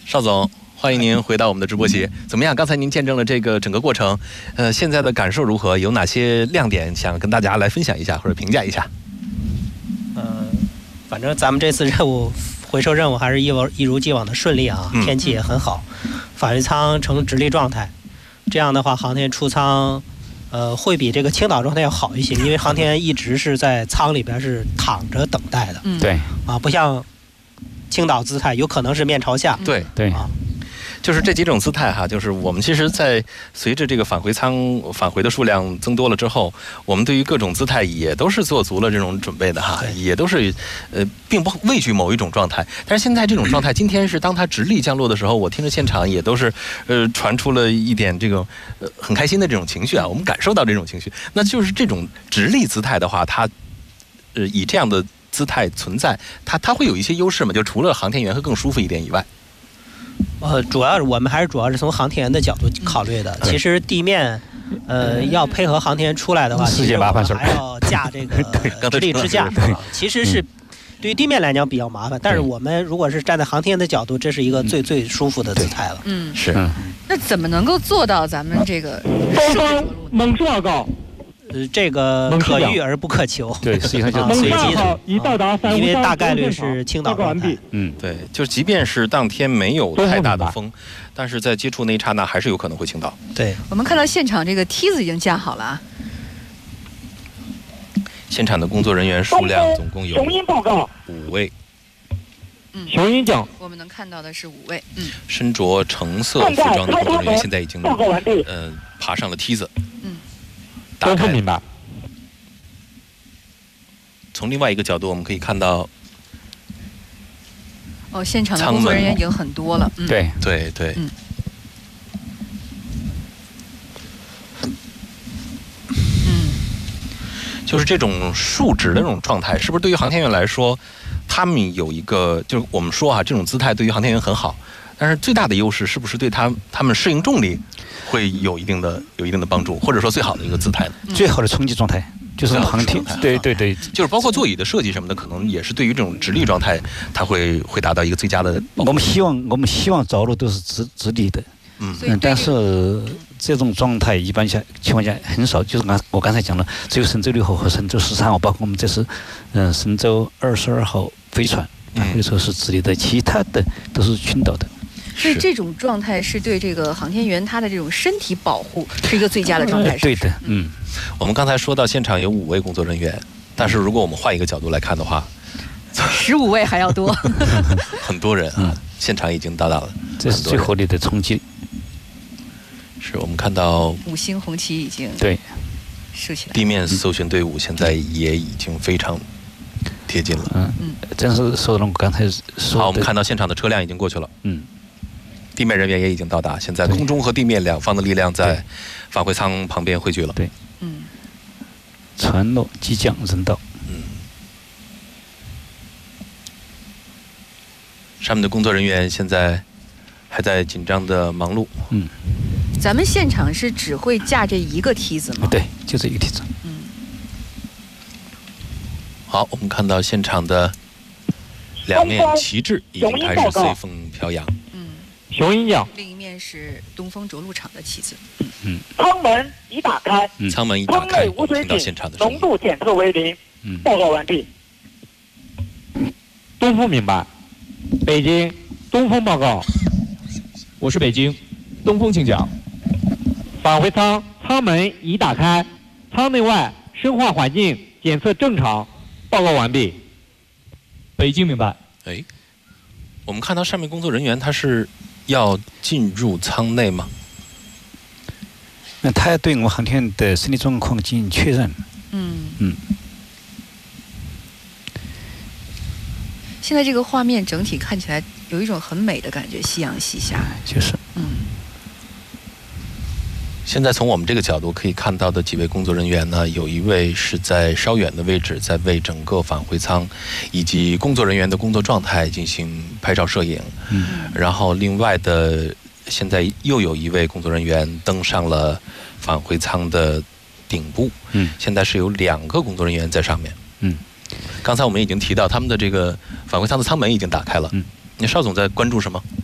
邵总，欢迎您回到我们的直播席。怎么样？刚才您见证了这个整个过程，现在的感受如何？有哪些亮点想跟大家来分享一下或者评价一下？ 反正咱们这次任务回收任务还是一如既往的顺利啊，天气也很好，返回舱呈直立状态。这样的话，航天员出舱，会比这个倾倒状态要好一些，因为航天员一直是在舱里边是躺着等待的。 对啊，不像倾倒姿态有可能是面朝下。 对对啊。 就是这几种姿态哈，就是我们其实，在随着这个返回舱返回的数量增多了之后，我们对于各种姿态也都是做足了这种准备的哈，也都是并不畏惧某一种状态。但是现在这种状态，今天是当它直立降落的时候，我听着现场也都是传出了一点这个很开心的这种情绪啊，我们感受到这种情绪。那就是这种直立姿态的话，它以这样的姿态存在，它会有一些优势嘛？就除了航天员会更舒服一点以外。 我们主要是从航天员的角度考虑的。其实地面，要配合航天员出来的话，其实我们还要架这个直立支架。其实是对于地面来讲比较麻烦，但是我们如果是站在航天员的角度，这是一个最舒服的姿态了。 是。 那怎么能够做到咱们这个猛射高？ 这个可遇而不可求。 对，实际上就是随机的，已到达因为大概率是倾倒状态。 对，就是即便是当天没有太大的风，但是在接触那一刹那还是有可能会倾倒。 对， 我们看到现场这个梯子已经架好了啊。 现场的工作人员数量总共有5位。 雄鹰讲， 我们能看到的是5位。 身着橙色服装的工作人员现在已经爬上了梯子。 都不明白。 从另外一个角度，我们可以看到， 现场的工作人员已经很多了。 对对对。就是这种竖直的这种状态，是不是对于航天员来说，他们有一个，就是我们说啊，这种姿态对于航天员很好，但是最大的优势是不是对他们适应重力会有一定的帮助，或者说最好的一个姿态呢？ 最好的冲击状态就是航天，对对对， 就是包括座椅的设计什么的，可能也是对于这种直立状态，它会达到一个最佳的。 我们希望着陆都是直立的，但是这种状态一般情况下很少，就是我刚才讲了，只有神舟6号和神舟13号，包括我们这是神舟22号飞船，可以说是直立的，其他的都是倾倒的。 所以这种状态是对这个航天员他的这种身体保护是一个最佳的状态。 对的， 我们刚才说到现场有5位工作人员，但是如果我们换一个角度来看的话 ，15位还要多， 很多人啊，现场已经到达了， 这是最合理的冲击。 是我们看到 5星红旗已经竖起来， 地面搜寻队伍现在也已经非常贴近了。 真是说了我刚才说的。 好，我们看到现场的车辆已经过去了。地面人员也已经到达，现在空中和地面两方的力量在返回舱旁边汇聚了。 对，船落即将人到。 上面的工作人员现在还在紧张的忙碌。 咱们现场是只会架这一个梯子吗？ 对，就这一个梯子。 好，我们看到现场的两面旗帜已经开始随风飘扬。 雄鹰讲， 另一面是东风着陆场的旗子。 舱门已打开， 舱门已打开，我们听到现场的声音。 浓度检测为0，报告完毕。东风明白。北京，东风报告。 我是北京，东风请讲。 返回舱舱门已打开，舱内外生化环境检测正常，报告完毕。 北京明白。 我们看到上面工作人员他是要进入舱内吗？ 那他要对我们航天的身体状况进行确认。 现在这个画面整体看起来有一种很美的感觉，夕阳西下。 就是。 现在从我们这个角度可以看到的几位工作人员呢，有一位是在稍远的位置，在为整个返回舱以及工作人员的工作状态进行拍照摄影。然后另外的，现在又有一位工作人员登上了返回舱的顶部。现在是有2个工作人员在上面。刚才我们已经提到他们的这个返回舱的舱门已经打开了。那邵总在关注什么？